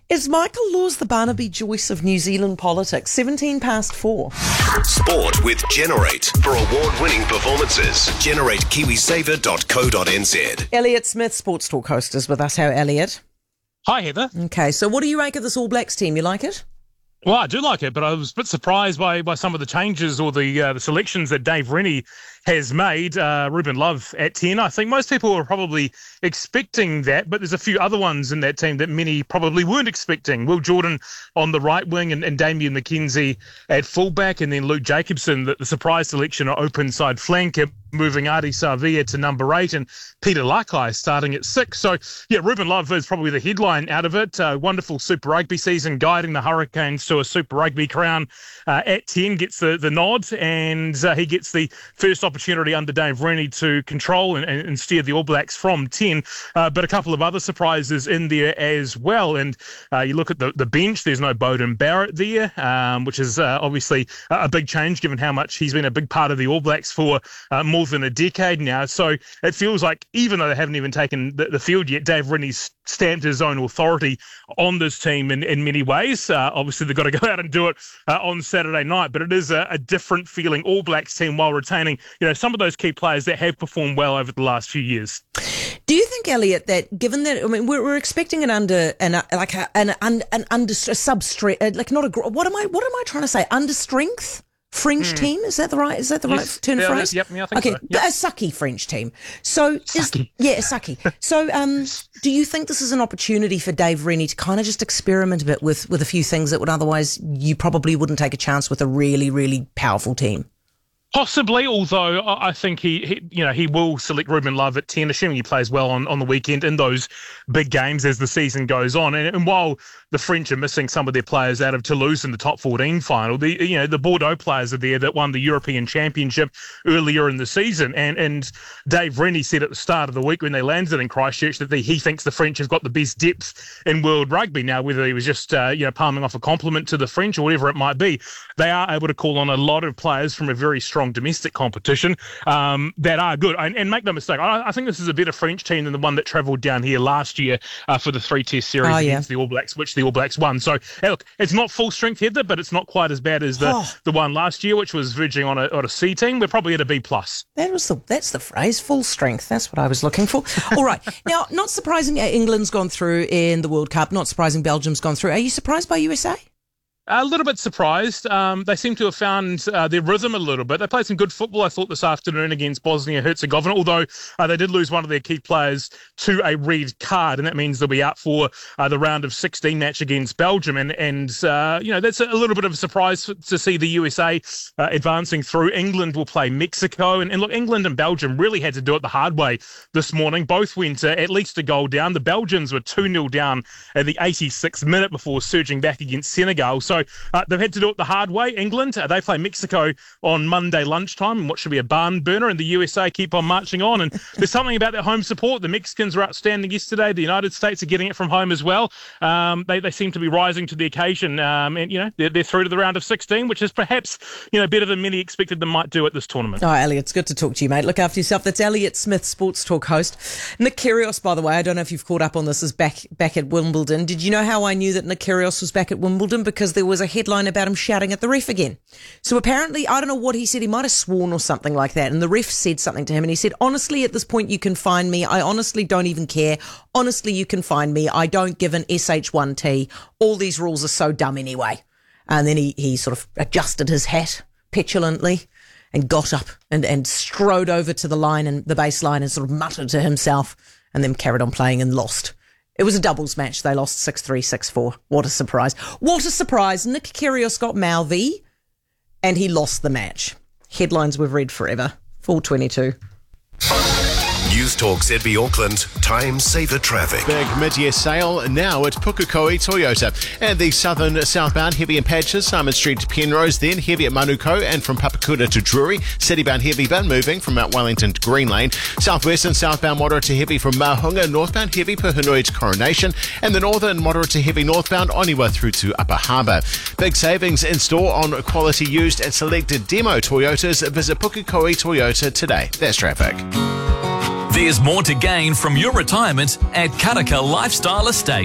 Is Michael Laws the Barnaby Joyce of New Zealand politics? 17 past 4. Sport with Generate. For award-winning performances, generatekiwisaver.co.nz. Elliot Smith, Sports Talk host, is with us. How, Elliot? Hi, Heather. Okay, so what do you make of this All Blacks team? You like it? Well, I do like it, but I was a bit surprised by some of the changes or the selections that Dave Rennie has made. Ruben Love at 10. I think most people were probably expecting that, but there's a few other ones in that team that many probably weren't expecting. Will Jordan on the right wing and Damian McKenzie at fullback, and then Luke Jacobson, the surprise selection at open side flank, moving Adi Savia to number 8 and Peter Lakai starting at 6. So, yeah, Ruben Love is probably the headline out of it. Wonderful Super Rugby season, guiding the Hurricanes to a Super Rugby crown at 10, gets the nod, and he gets the first opportunity under Dave Rennie to control and steer the All Blacks from 10. But a couple of other surprises in there as well. And you look at the bench, there's no Beauden Barrett there, which is obviously a big change given how much he's been a big part of the All Blacks for more than a decade now. So it feels like, even though they haven't even taken the field yet, Dave Rennie's stamped his own authority on this team in many ways. Obviously, they've got to go out and do it on Saturday night, but it is a different feeling All Blacks team while retaining, some of those key players that have performed well over the last few years. Do you think, Elliot, that given that, I mean, we're expecting an under substrate, like not a, what am I trying to say? Under strength? French team, is that the right Yes. turn of phrase? I think so. Yep. A sucky French team. So a sucky. So do you think this is an opportunity for Dave Rennie to kind of just experiment a bit with a few things that would otherwise you probably wouldn't take a chance with a really, really powerful team? Possibly, although I think he will select Ruben Love at 10, assuming he plays well on the weekend in those big games as the season goes on. And while the French are missing some of their players out of Toulouse in the top 14 final, the Bordeaux players are there that won the European Championship earlier in the season. And Dave Rennie said at the start of the week when they landed in Christchurch that he thinks the French have got the best depth in world rugby. Now, whether he was just palming off a compliment to the French or whatever it might be, they are able to call on a lot of players from a very strong domestic competition that are good. And make no mistake, I think this is a better French team than the one that travelled down here last year for the 3-test series against the All Blacks, which the All Blacks won. So, hey, look, it's not full strength, Heather, but it's not quite as bad as the one last year, which was verging on a C team. We're probably at a B+. That's the phrase, full strength. That's what I was looking for. All right. Now, not surprising England's gone through in the World Cup. Not surprising Belgium's gone through. Are you surprised by USA? A little bit surprised. They seem to have found their rhythm a little bit. They played some good football, I thought, this afternoon against Bosnia-Herzegovina, although they did lose one of their key players to a red card, and that means they'll be out for the round of 16 match against Belgium. And that's a little bit of a surprise to see the USA advancing through. England will play Mexico. And look, England and Belgium really had to do it the hard way this morning. Both went at least a goal down. The Belgians were 2-0 down at the 86th minute before surging back against Senegal. So they've had to do it the hard way. England, they play Mexico on Monday lunchtime in what should be a barn burner, and the USA keep on marching on. And there's something about their home support. The Mexicans were outstanding yesterday. The United States are getting it from home as well. They seem to be rising to the occasion. And they're through to the round of 16, which is perhaps better than many expected them might do at this tournament. Oh, Elliot, it's good to talk to you, mate. Look after yourself. That's Elliot Smith, Sports Talk host. Nick Kyrgios, by the way, I don't know if you've caught up on this, is back at Wimbledon. Did you know how I knew that Nick Kyrgios was back at Wimbledon? Because there was a headline about him shouting at the ref again. So apparently, I don't know what he said, he might have sworn or something like that, and the ref said something to him, and he said, honestly, at this point you can find me, I honestly don't even care, honestly you can find me, I don't give an SH1T, all these rules are so dumb anyway. And then he sort of adjusted his hat petulantly and got up and strode over to the line and the baseline and sort of muttered to himself, and then carried on playing and lost. It was a doubles match. They lost 6-3, 6-4. What a surprise. What a surprise. Nick Kyrgios got Malvi and he lost the match. Headlines we've read forever. 4:22. News Talk ZB Auckland, time saver traffic. Big mid-year sale now at Pukekohe Toyota. And the southern southbound heavy in patches, Simon Street to Penrose, then heavy at Manukau and from Papakura to Drury. Citybound heavy but moving from Mount Wellington to Green Lane. Southwest and southbound moderate to heavy from Mahunga, northbound heavy Puhunui to Coronation. And the northern moderate to heavy northbound Oniwa through to Upper Harbour. Big savings in store on quality used and selected demo Toyotas. Visit Pukekohe Toyota today. That's traffic. There's more to gain from your retirement at Karaka Lifestyle Estate.